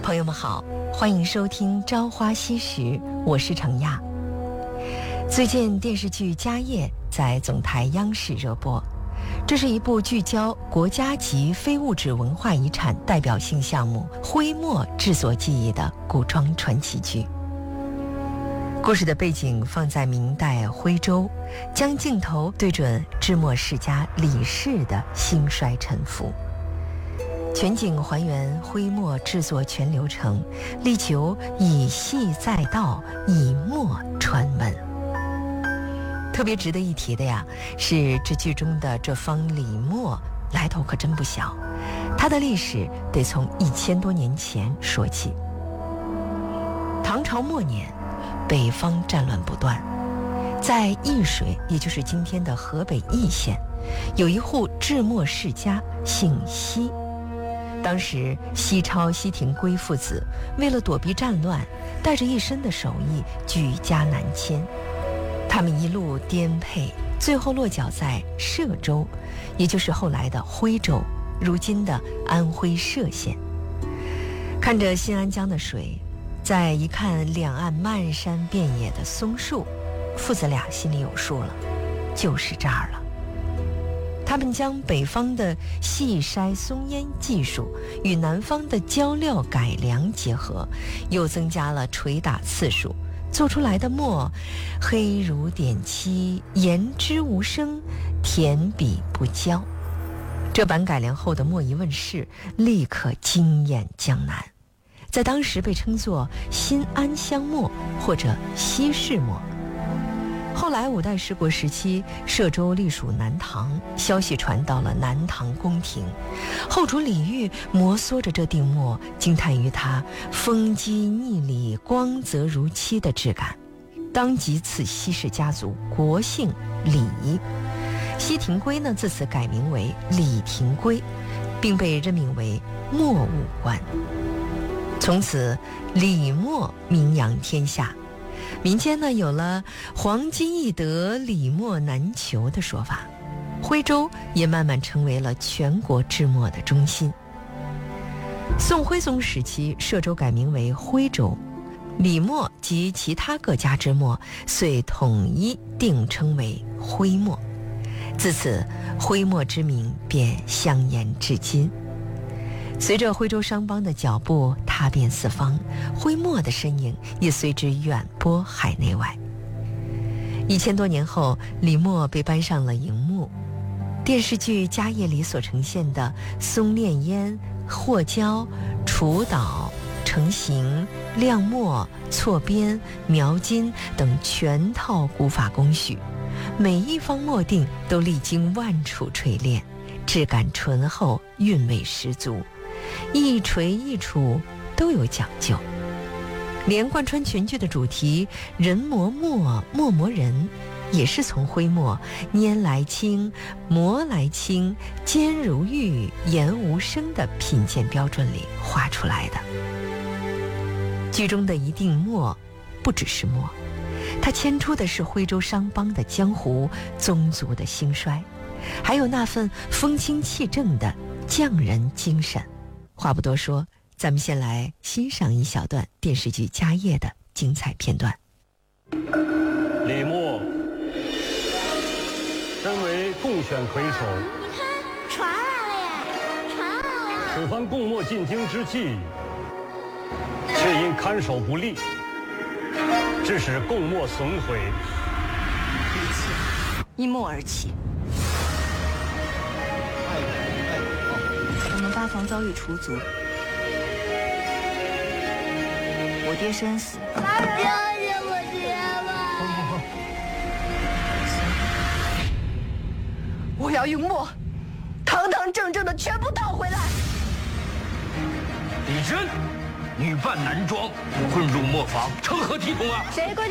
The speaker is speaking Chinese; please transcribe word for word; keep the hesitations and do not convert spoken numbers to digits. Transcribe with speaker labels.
Speaker 1: 朋友们好，欢迎收听《朝花夕拾》，我是程亚。最近电视剧《家业》在总台央视热播，这是一部聚焦国家级非物质文化遗产代表性项目徽墨制作技艺的古装传奇剧。故事的背景放在明代徽州，将镜头对准制墨世家李氏的兴衰沉浮，全景还原徽墨制作全流程，力求以细载道，以墨传文。特别值得一提的呀，是这剧中的这方李墨来头可真不小，它的历史得从一千多年前说起。唐朝末年，北方战乱不断，在易水，也就是今天的河北易县，有一户制墨世家，姓西。当时西超、西廷圭父子为了躲避战乱，带着一身的手艺举家南迁。他们一路颠沛，最后落脚在歙州，也就是后来的徽州，如今的安徽歙县。看着新安江的水，再一看两岸漫山遍野的松树，父子俩心里有数了，就是这儿了。他们将北方的细筛松烟技术与南方的浇料改良结合，又增加了捶打次数，做出来的墨黑如点漆，言之无声，填笔不焦。这版改良后的墨一问世，立刻惊艳江南，在当时被称作新安香墨或者西市墨。后来五代十国时期，歙州隶属南唐，消息传到了南唐宫廷，后主李煜摩挲着这定墨，惊叹于它风肌腻里，光泽如漆的质感，当即赐西氏家族国姓李。西廷圭呢，自此改名为李廷圭，并被任命为墨务官。从此李墨名扬天下，民间呢有了黄金易得，李墨难求的说法，徽州也慢慢成为了全国制墨的中心。宋徽宗时期，歙州改名为徽州，李墨及其他各家之墨遂统一定称为徽墨，自此徽墨之名便香延至今。随着徽州商帮的脚步踏遍四方，徽墨的身影也随之远播海内外。一千多年后，李墨被搬上了荧幕。电视剧《家业》里所呈现的松炼烟、和胶、除捣、成型、亮墨、错边、描金等全套古法工序，每一方墨定都历经万处锤炼，质感醇厚，韵味十足，一锤一杵都有讲究。连贯穿全剧的主题人磨墨，墨磨人，也是从徽墨拈来轻，磨来轻，尖如玉，言无声的品鉴标准里画出来的。剧中的一定墨不只是墨，它牵出的是徽州商帮的江湖，宗族的兴衰，还有那份风清气正的匠人精神。话不多说，咱们先来欣赏一小段电视剧《家业》的精彩片段。
Speaker 2: 李墨身为贡选魁首，
Speaker 3: 你看，传来了耶，传来了。
Speaker 2: 此番贡墨进京之际，却因看守不力，致使贡墨损毁。
Speaker 4: 一切因墨而起。我们八房遭遇除族，我爹身死。
Speaker 3: 大人，救救我爹吧！
Speaker 4: 我要用墨，堂堂正正的全部讨回来。
Speaker 5: 李真，女扮男装，混入磨坊，成何体统啊！
Speaker 3: 谁规定